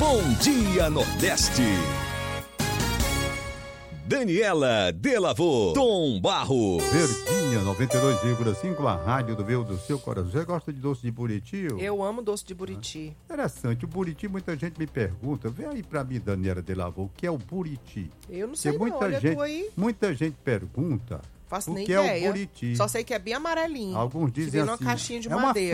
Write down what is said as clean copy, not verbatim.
Bom Dia Nordeste. Daniela Delavô, Tom Barros. Verdinha 92,5, a rádio do meu do seu coração. Você gosta de doce de buriti? Eu amo doce de buriti. Interessante, o buriti, muita gente me pergunta. Vê aí pra mim, Daniela Delavô, o que é o buriti? Eu não sei não, muita olha gente, tu aí. Muita gente pergunta Faço o nem que ideia. é o buriti. Só sei que é bem amarelinho. Alguns dizem que vem assim, numa caixinha de é uma madeira.